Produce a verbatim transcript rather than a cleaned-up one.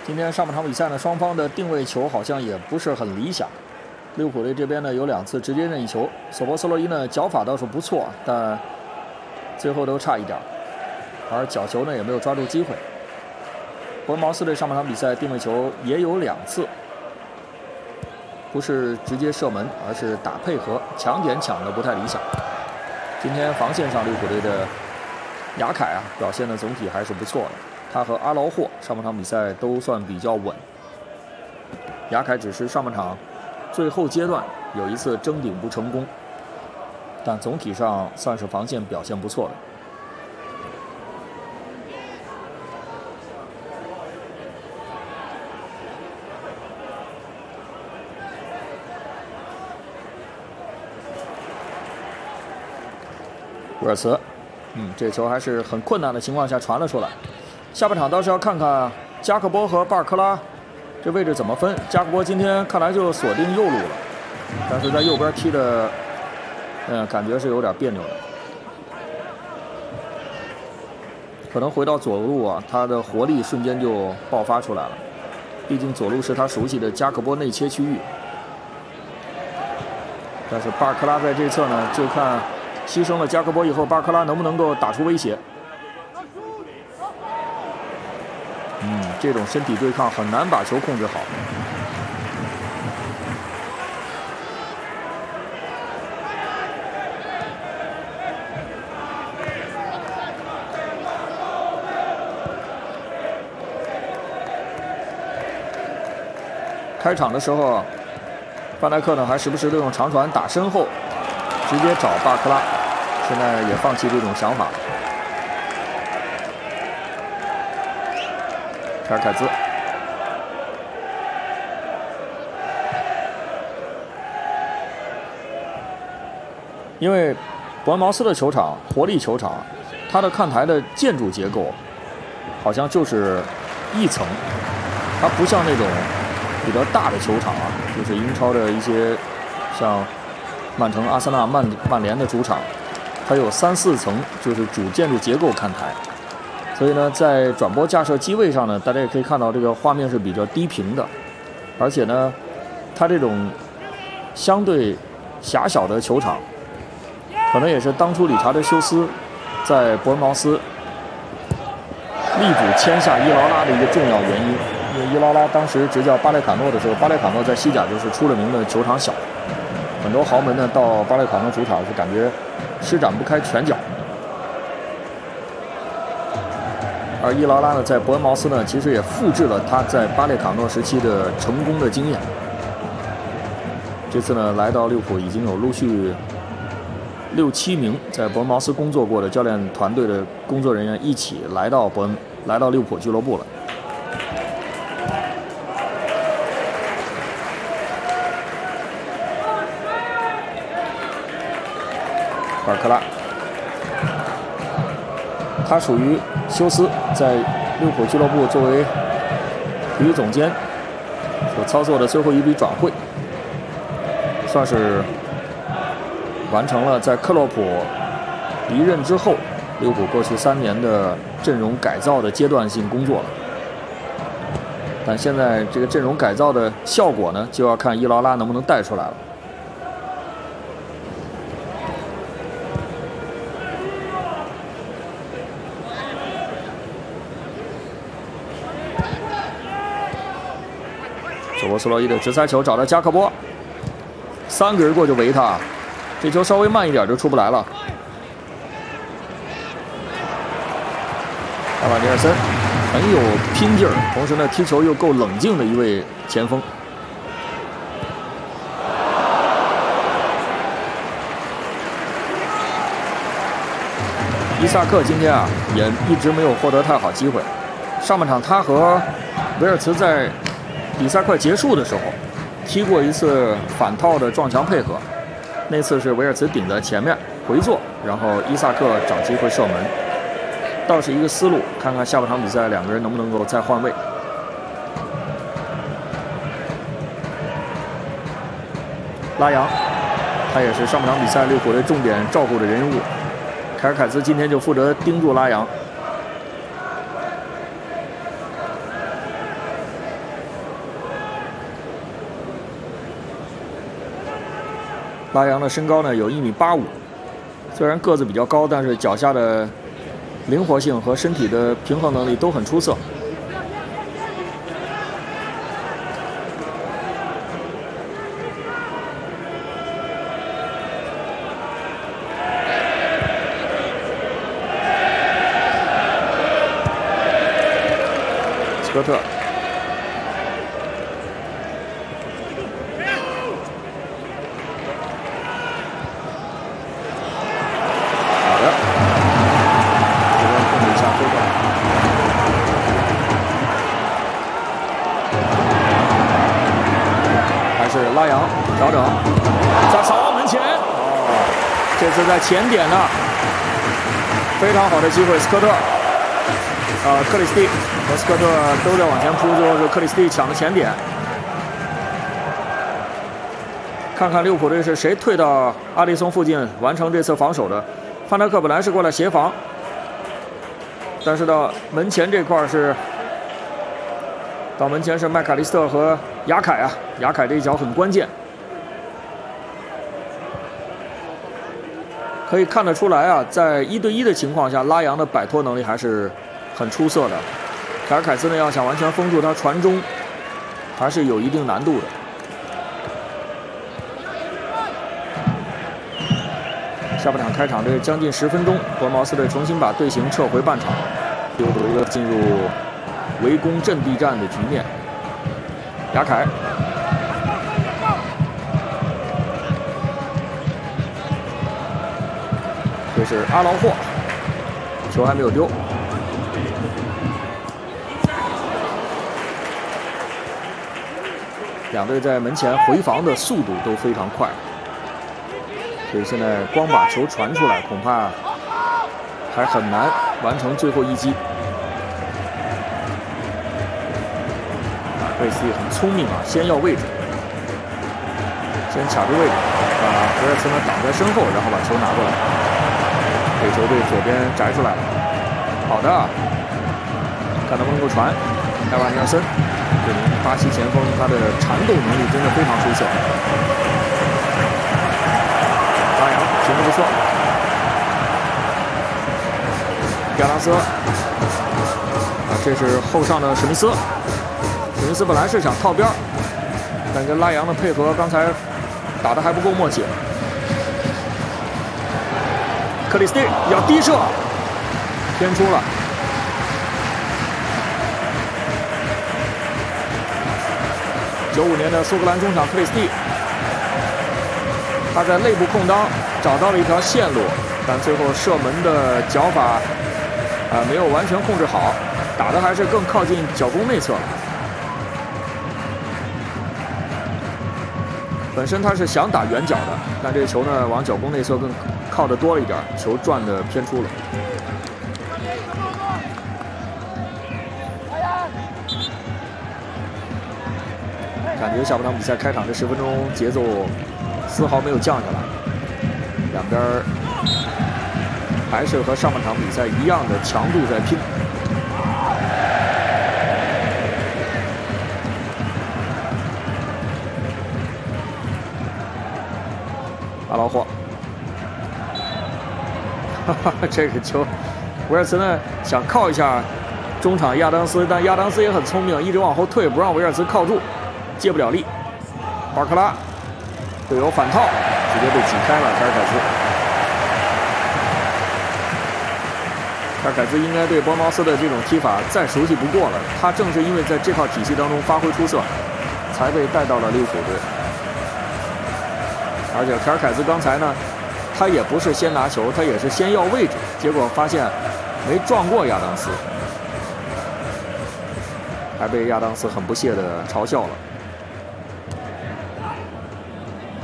今天上半场比赛呢，双方的定位球好像也不是很理想。利物浦队这边呢有两次直接任意球，索博斯洛伊呢脚法倒是不错，但最后都差一点，而角球呢也没有抓住机会。伯恩茅斯队上半场比赛定位球也有两次，不是直接射门，而是打配合，抢点抢得不太理想。今天防线上利物浦队的雅凯啊表现的总体还是不错的，他和阿劳霍上半场比赛都算比较稳。雅凯只是上半场最后阶段有一次争顶不成功，但总体上算是防线表现不错的。威尔茨，嗯，这球还是很困难的情况下传了出来。下半场倒是要看看加克波和巴尔克拉这位置怎么分。加克波今天看来就锁定右路了，但是在右边踢的，嗯，感觉是有点别扭的。可能回到左路啊，他的活力瞬间就爆发出来了。毕竟左路是他熟悉的加克波内切区域。但是巴尔克拉在这侧呢，就看牺牲了加克波以后，巴尔克拉能不能够打出威胁。嗯，这种身体对抗很难把球控制好。开场的时候，范戴克呢还时不时的用长传打身后，直接找巴尔克拉，现在也放弃这种想法了。凯尔凯兹，因为伯恩茅斯的球场活力球场，它的看台的建筑结构好像就是一层，它不像那种比较大的球场啊，就是英超的一些像曼城、阿森纳、曼曼联的主场，它有三四层，就是主建筑结构看台。所以呢，在转播架设机位上呢，大家也可以看到这个画面是比较低平的，而且呢，它这种相对狭小的球场，可能也是当初理查德休斯在伯恩茅斯力主签下伊劳拉的一个重要原因。因为伊劳拉当时执教巴列卡诺的时候，巴列卡诺在西甲就是出了名的球场小，很多豪门呢到巴列卡诺主场是感觉施展不开拳脚。而伊劳拉呢，在伯恩茅斯呢，其实也复制了他在巴列卡诺时期的成功的经验。这次呢，来到利物浦已经有陆续六七名在伯恩茅斯工作过的教练团队的工作人员一起来到伯恩，来到利物浦俱乐部了。巴尔克拉。他属于休斯在利物浦俱乐部作为体育总监所操作的最后一笔转会，算是完成了在克洛普离任之后利物浦过去三年的阵容改造的阶段性工作了。但现在这个阵容改造的效果呢，就要看伊劳拉能不能带出来了。索博斯洛伊的直塞球找到加克波，三个人过就围他，这球稍微慢一点就出不来了。阿瓦尼尔森很有拼劲儿，同时呢踢球又够冷静的一位前锋。伊萨克今天啊也一直没有获得太好机会，上半场他和维尔茨在比赛快结束的时候，踢过一次反套的撞墙配合，那次是维尔茨顶在前面回做，然后伊萨克找机会射门，倒是一个思路。看看下半场比赛两个人能不能够再换位。拉扬，他也是上半场比赛利物浦队重点照顾的人物。凯尔凯兹今天就负责盯住拉扬。 拉扬的身高呢有一米八五，虽然个子比较高，但是脚下的灵活性和身体的平衡能力都很出色。斯科特。 拉扬调整，在扫门前，哦，这次在前点呢，非常好的机会，斯科特，呃，克里斯蒂和斯科特都在往前扑，最后是克里斯蒂抢的前点。看看利物浦队是谁退到阿里松附近完成这次防守的？范戴克本来是过来协防，但是到门前这块是。 到门前是麦卡利斯特和亚凯啊，亚凯这一脚很关键，可以看得出来啊，在一对一的情况下，拉扬的摆脱能力还是很出色的。凯尔凯斯呢，要想完全封住他传中，还是有一定难度的。下半场开场这将近十分钟，伯恩茅斯队重新把队形撤回半场，又有一个进入。 围攻阵地战的局面，亚凯，这是阿劳霍，球还没有丢。两队在门前回防的速度都非常快，所以现在光把球传出来，恐怕还很难完成最后一击。 克里斯蒂很聪明啊，先要位置，先卡住位置，把维尔茨呢挡在身后，然后把球拿过来，给球队左边摘出来了。好的，看能不能够传。埃瓦尼尔森，这名巴西前锋，他的缠斗能力真的非常出色。拉扬停得不错。亚当斯，啊，这是后上的史密斯。 史密斯本来是想套边，但跟拉扬的配合刚才打得还不够默契。克里斯蒂要低射，偏出了。九五年的苏格兰中场克里斯蒂，他在内部空当找到了一条线路，但最后射门的脚法啊、呃、没有完全控制好，打的还是更靠近脚弓内侧了。 本身他是想打远角的，但这个球呢往脚弓内侧更靠得多了一点，球转的偏出了。感觉下半场比赛开场这十分钟节奏丝毫没有降下来，两边还是和上半场比赛一样的强度在拼。 阿劳霍，哈哈，这个球，维尔茨呢想靠一下中场亚当斯，但亚当斯也很聪明，一直往后退，不让维尔茨靠住，借不了力。巴克拉队友反套，直接被挤开了。凯尔凯斯，凯尔凯斯应该对伯恩茅斯的这种踢法再熟悉不过了，他正是因为在这套体系当中发挥出色，才被带到了利物浦队。 而且凯尔凯斯刚才呢，他也不是先拿球，他也是先要位置，结果发现没撞过亚当斯，还被亚当斯很不屑地嘲笑了。